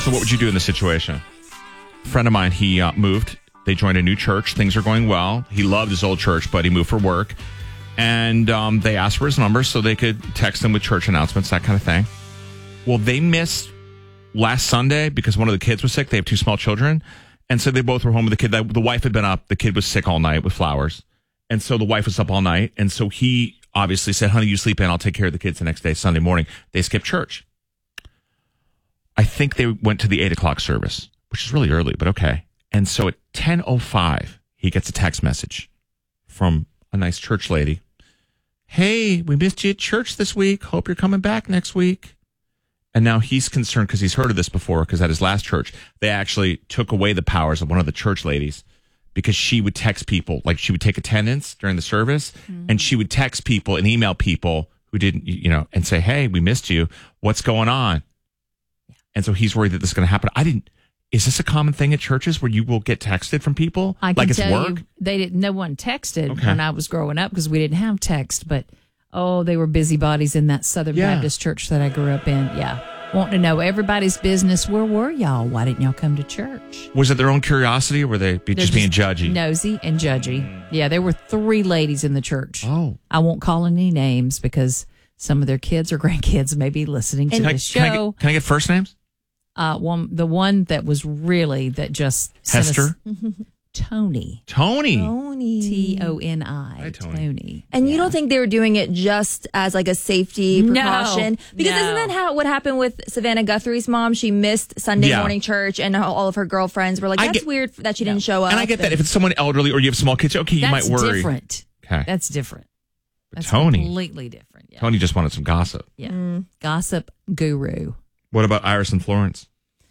So what would you do in this situation? A friend of mine, he moved. They joined a new church. Things are going well. He loved his old church, but he moved for work. And they asked for his number so they could text him with church announcements, that kind of thing. Well, they missed last Sunday because one of the kids was sick. They have 2 small children. And so they both were home with the kid. The wife had been up. The kid was sick all night with flowers. And so the wife was up all night. And so he obviously said, honey, you sleep in. I'll take care of the kids the next day, Sunday morning. They skipped church. I think they went to the 8 o'clock service, which is really early, but okay. And so at 10:05, he gets a text message from a nice church lady. Hey, we missed you at church this week. Hope you're coming back next week. And now he's concerned because he's heard of this before, because at his last church, they actually took away the powers of one of the church ladies because she would text people, like she would take attendance during the service, and she would text people and email people who didn't, and say, hey, we missed you. What's going on? And so he's worried that this is going to happen. Is this a common thing at churches where you will get texted from people? I can like it's tell work? No one texted when I was growing up because we didn't have text, but they were busybodies in that Southern Baptist church that I grew up in. Yeah. Wanting to know everybody's business. Where were y'all? Why didn't y'all come to church? Was it their own curiosity or were they just being judgy? Nosy and judgy. Yeah, there were 3 ladies in the church. Oh. I won't call any names because some of their kids or grandkids may be listening to this show. Can I get first names? The one that was really that just Hester? Tony. Tony. Toni. Hi, Tony. And you don't think they were doing it just as like a safety precaution? Because isn't that what happened with Savannah Guthrie's mom? She missed Sunday morning church, and all of her girlfriends were like, "That's weird that she didn't show up." And I get that if it's someone elderly or you have small kids, okay, you might worry. That's different. Okay, that's different. That's Tony, completely different. Yeah. Tony just wanted some gossip. Yeah, gossip guru. What about Iris and Florence?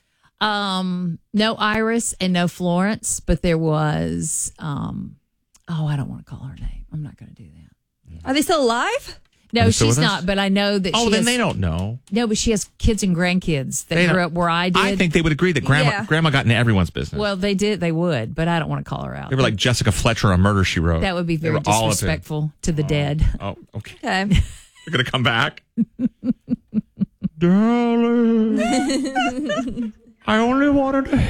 No Iris and no Florence, but there was, I don't want to call her name. I'm not going to do that. Are they still alive? No, she's not, but I know that they don't know. No, but she has kids and grandkids that grew up where I did. I think they would agree that grandma got into everyone's business. Well, they would, but I don't want to call her out. They were like Jessica Fletcher on Murder, She Wrote. That would be very disrespectful to the dead. Oh, okay. Okay. They're going to come back. Darling. I only wanted to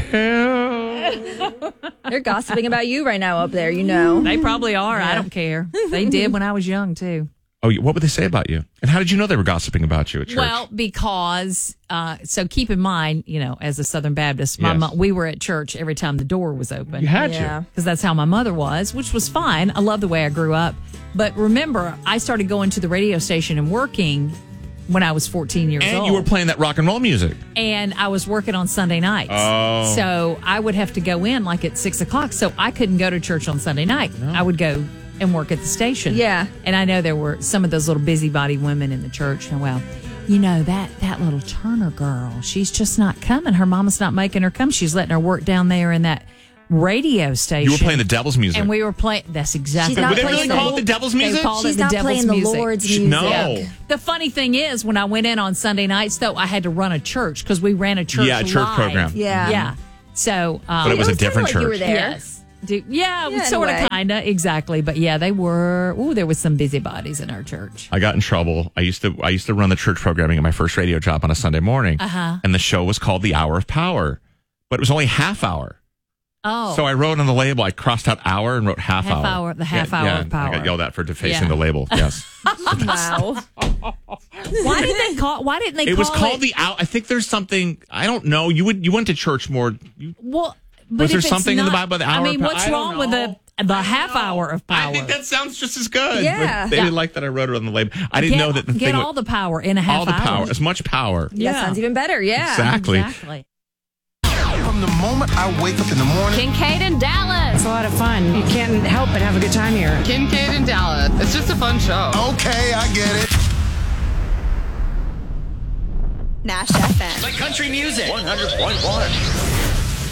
help. They're gossiping about you right now up there, They probably are. Yeah. I don't care. They did when I was young, too. Oh, what would they say about you? And how did you know they were gossiping about you at church? Well, because, so keep in mind, as a Southern Baptist, we were at church every time the door was open. You had to. Because that's how my mother was, which was fine. I love the way I grew up. But remember, I started going to the radio station and working when I was 14 years old. And you were playing that rock and roll music. And I was working on Sunday nights. Oh. So I would have to go in like at 6 o'clock. So I couldn't go to church on Sunday night. No. I would go and work at the station. Yeah. And I know there were some of those little busybody women in the church. And that little Turner girl, she's just not coming. Her mama's not making her come. She's letting her work down there in that radio station. You were playing the devil's music. And we were playing, that's exactly. Would they really call it the devil's music? She's not playing the Lord's music. No. Yeah. The funny thing is, when I went in on Sunday nights, though, I had to run a church because we ran a church a church live. program. Yeah. Yeah. So. But it was a different church. You were there. Yes. Sort of, kind of, exactly. But yeah, they were. There was some busybodies in our church. I got in trouble. I used to run the church programming at my first radio job on a Sunday morning, and the show was called The Hour of Power, but it was only half hour. Oh. So I wrote on the label, I crossed out hour and wrote half hour. The half hour of power. I got yelled at for defacing the label. Yes. Wow. Why didn't they call it? It was called the hour. I think there's something. I don't know. You went to church more. But was there something in the Bible? The hour. What's wrong with the half hour of power? I think that sounds just as good. Yeah. But they didn't like that I wrote it on the label. I didn't know that the thing all the power in a half hour. All the power, as much power. Yeah, that sounds even better. Yeah, exactly. From the moment I wake up in the morning. Kincaid and Dallas. It's a lot of fun. You can't help but have a good time here. Kincaid and Dallas. It's just a fun show. Okay, I get it. Nash FM. Like country music. 100.1.